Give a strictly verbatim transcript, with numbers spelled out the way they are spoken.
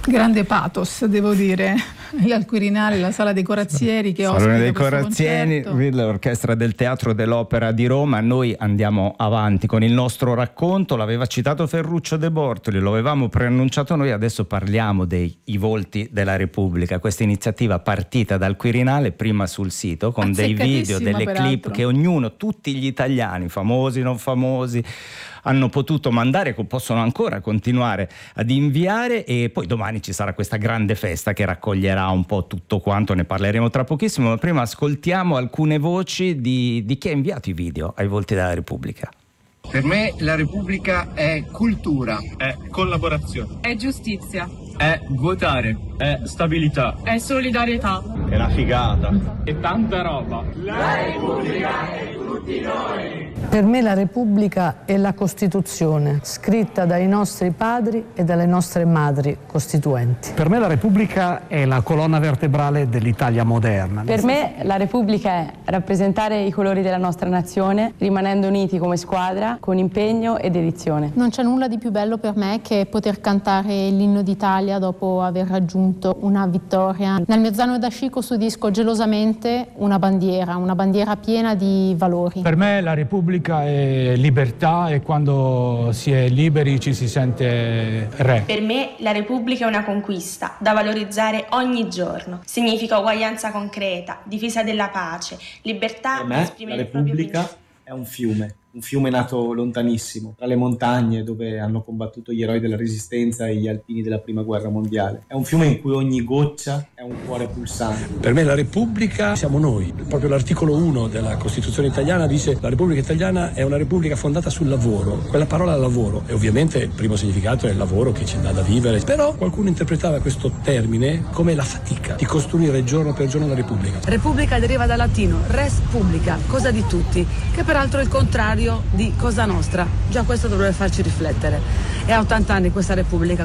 Grande pathos, devo dire. Al Quirinale, la sala dei corazzieri che ospita Salone dei questo Corazzieri, concerto. l'Orchestra del Teatro dell'Opera di Roma. Noi andiamo avanti con il nostro racconto. L'aveva citato Ferruccio De Bortoli, lo avevamo preannunciato noi, adesso parliamo dei i volti della Repubblica. Questa iniziativa partita dal Quirinale, prima sul sito, con dei video, delle peraltro. clip che ognuno, tutti gli italiani, famosi, non famosi, hanno potuto mandare, possono ancora continuare ad inviare, e poi domani ci sarà questa grande festa che raccoglierà un po' tutto quanto, ne parleremo tra pochissimo, ma prima ascoltiamo alcune voci di, di chi ha inviato i video ai volti della Repubblica. Per me la Repubblica è cultura, è collaborazione, è giustizia, è votare, è stabilità, è solidarietà, è una figata, è tanta roba. La Repubblica è tutti noi. Per me la Repubblica è la Costituzione, scritta dai nostri padri e dalle nostre madri costituenti. Per me la Repubblica è la colonna vertebrale dell'Italia moderna. Per me la Repubblica è rappresentare i colori della nostra nazione, rimanendo uniti come squadra, con impegno e dedizione. Non c'è nulla di più bello per me che poter cantare l'inno d'Italia dopo aver raggiunto una vittoria. Nel mio zaino da sci custodisco gelosamente una bandiera, una bandiera piena di valori. Per me la Repubblica è libertà, e quando si è liberi ci si sente re. Per me la Repubblica è una conquista da valorizzare ogni giorno. Significa uguaglianza concreta, difesa della pace, libertà di esprimere il proprio pensiero. La Repubblica è un fiume. Un fiume nato lontanissimo, tra le montagne dove hanno combattuto gli eroi della Resistenza e gli alpini della Prima Guerra Mondiale. È un fiume in cui ogni goccia è un cuore pulsante. Per me la Repubblica siamo noi. Proprio l'articolo uno della Costituzione italiana dice: la Repubblica italiana è una Repubblica fondata sul lavoro. Quella parola lavoro, e ovviamente il primo significato è il lavoro che ci dà da vivere. Però qualcuno interpretava questo termine come la fatica di costruire giorno per giorno la Repubblica. Repubblica deriva dal latino res publica, cosa di tutti, che peraltro è il contrario di Cosa Nostra. Già questo dovrebbe farci riflettere. È a ottanta anni questa Repubblica.